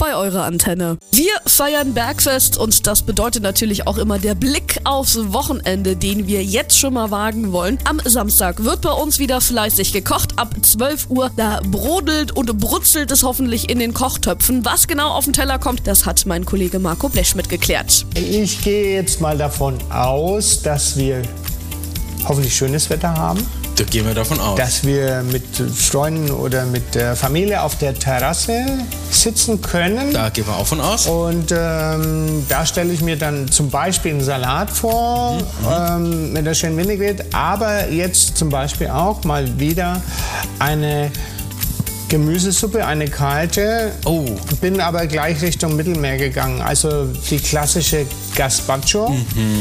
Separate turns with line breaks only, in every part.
bei eurer Antenne. Wir feiern Bergfest und das bedeutet natürlich auch immer der Blick aufs Wochenende, den wir jetzt schon mal wagen wollen. Am Samstag wird bei uns wieder fleißig gekocht. Ab 12 Uhr, da brodelt und brutzelt es hoffentlich in den Kochtöpfen. Was genau auf den Teller kommt, das hat mein Kollege Marco Blesch mitgeklärt.
Ich gehe jetzt mal davon aus, dass wir hoffentlich schönes Wetter haben.
Da gehen wir davon aus.
Dass wir mit Freunden oder mit der Familie auf der Terrasse sitzen können.
Da gehen wir auch von aus.
Und da stelle ich mir dann zum Beispiel einen Salat vor, mit einer schönen Vinaigrette. Aber jetzt zum Beispiel auch mal wieder eine Gemüsesuppe, eine kalte.
Oh.
Bin aber gleich Richtung Mittelmeer gegangen. Also die klassische Gazpacho.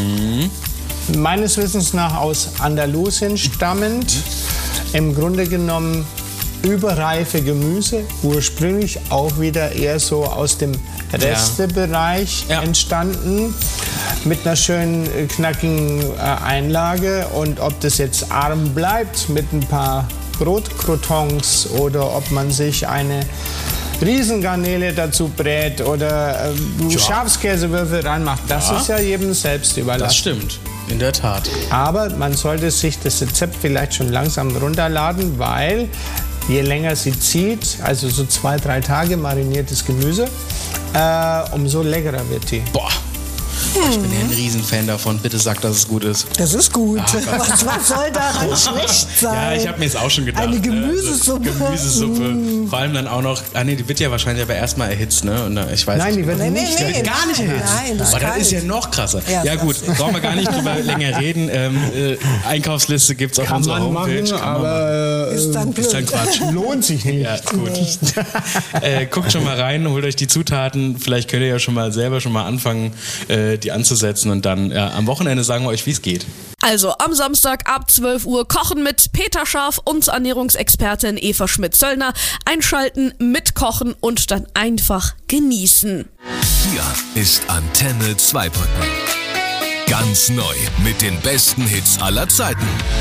Meines Wissens nach aus Andalusien stammend. Im Grunde genommen überreife Gemüse. Ursprünglich auch wieder eher so aus dem Restebereich entstanden. Mit einer schönen knackigen Einlage. Und ob das jetzt arm bleibt mit ein paar Brotcroutons oder ob man sich eine Riesengarnele dazu brät oder Schafskäsewürfel reinmacht, das ist ja jedem selbst überlassen.
Das stimmt, in der Tat.
Aber man sollte sich das Rezept vielleicht schon langsam runterladen, weil je länger sie zieht, also so 2-3 Tage mariniertes Gemüse, umso leckerer wird die.
Boah. Ich bin ja ein Riesenfan davon. Bitte sag, dass es gut ist.
Das ist gut. Was soll daran schlecht sein?
Ja, ich habe mir jetzt auch schon gedacht.
Eine Gemüsesuppe.
Gemüsesuppe. Vor allem dann auch noch. Die wird ja wahrscheinlich aber erstmal erhitzt, ne? Und, ich weiß
Nein, die wird
Nee,
nicht.
nee,
Die wird gar nicht erhitzt.
Nein, das
aber
kann
das ist ja
nicht.
noch krasser.
Ja,
gut,
das-
brauchen wir gar nicht drüber länger reden. Einkaufsliste gibt's auf
Kann
unserer
man
Homepage.
machen,
Kann man machen.
aber
Ist dann blöd.
Ist dann Quatsch.
lohnt sich nicht.
Ja, gut. Guckt schon mal rein, holt euch die Zutaten. Vielleicht könnt ihr ja schon mal selber anfangen, die anzusetzen. Und dann am Wochenende sagen wir euch, wie es geht.
Also am Samstag ab 12 Uhr kochen mit Peter Scharf und Ernährungsexpertin Eva Schmidt-Zöllner. Einschalten, mitkochen und dann einfach genießen.
Hier ist Antenne Zweibrücken. Ganz neu mit den besten Hits aller Zeiten.